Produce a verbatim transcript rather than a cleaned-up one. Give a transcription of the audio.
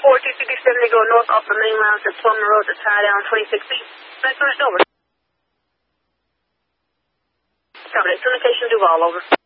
four two two seventy, go north off the main line to Plummer Road to tie down twenty-six feet. Next one, over. Copy, communication Duval, over.